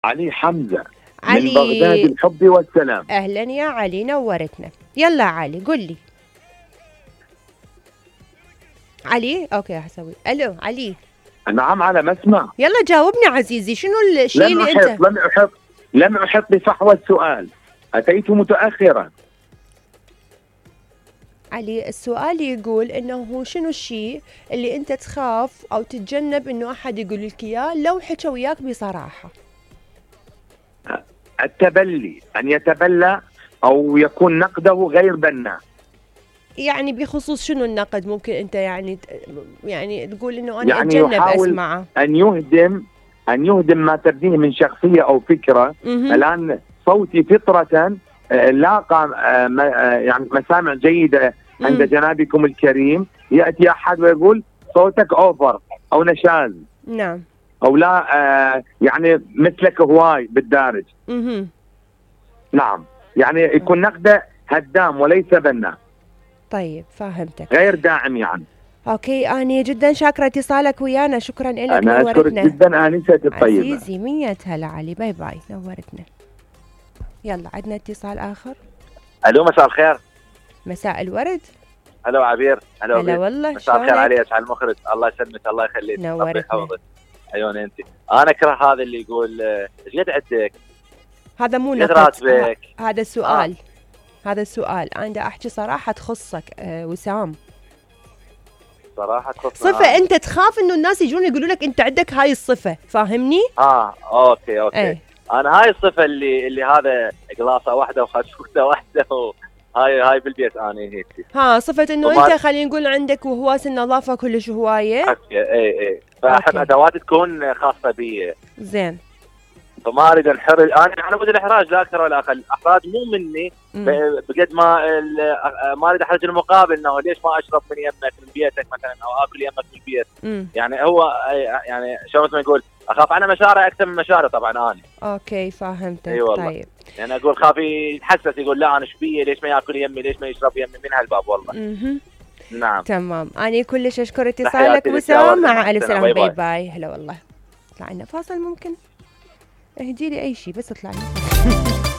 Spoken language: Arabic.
علي حمزة علي من بغداد الحب والسلام. أهلا يا علي، نورتنا. يلا علي قل لي. علي أوكي هسوي ألو علي. نعم على مسمع. يلا جاوبني عزيزي، شنو الشيء اللي أنت لم أحط بفحوى السؤال، أتيت متأخرا. علي السؤال يقول إنه شنو الشيء اللي أنت تخاف أو تتجنب إنه أحد يقول لك إياه لو حكى وياك بصراحة؟ التبلي، أن يتبلى أو يكون نقده غير بناء. يعني بخصوص شنو النقد؟ ممكن أنت يعني تقول إنه أنا يعني أتجنب يحاول أسمعه. أن يهدم ما تبديه من شخصية أو فكرة. الآن صوتي فطرة لاقى يعني مسامع جيدة عند جنابكم الكريم. يأتي أحد ويقول صوتك أوفر أو نشاز. نعم. أو لا يعني مثلك هواي بالدارج. نعم، يعني يكون نقده هدام وليس بناء. طيب فهمتك، غير داعم يعني. اوكي، أنا جدا شاكرة اتصالك ويانا، شكرا لك. أنا أشكرك جدا آنسة الطيبة عزيزي. 100 هلا علي، باي باي، نورتنا. يلا عندنا اتصال آخر. الو مساء الخير. مساء الورد. الو عبير. هلا والله، مساء الخير علي، اسعد المخرج. الله يسلمك، الله يخليك، نورتنا. يحفظك. عيوني انت. انا اكره هذا اللي يقول ايش قد عندك؟ هذا مو نقد. هذا السؤال. هذا السؤال انا دا احكي صراحه تخصك وسام. صراحه تخصك صفه انت تخاف انه الناس يجون يقولوا لك انت عندك هاي الصفه، فاهمني؟ اوكي. انا هاي الصفه اللي هذا قلاصه واحده وخشوشه واحده هاي بالبيت انا هيك. صفه انه انت خلينا نقول عندك وهواس النظافه كلش هوايه. اي فاحب ادوات تكون خاصه بي. زين. فما اريد انحرج، انا ضد الاحراج لا اكثر ولا اقل. الاحراج مو مني بقد ما اريد احرج المقابل، انه ليش ما اشرب من يمك من بيتك مثلا او اكل يمك من البيت. يعني هو يعني شو مثل ما يقول اخاف على مشاعره اكثر من مشاعره طبعا انا. اوكي فهمتك. والله. طيب يعني اقول خافي يتحسس، يقول لا انا شبيه، ليش ما ياكل يمي، ليش ما يشرب يمي، من هالباب والله. نعم تمام. انا كلش اشكر اتصالك وسام، مع الف سلامه، باي باي. هلا والله. طلع لنا فاصل، ممكن اهدي لي اي شيء بس اطلع لنا فاصل.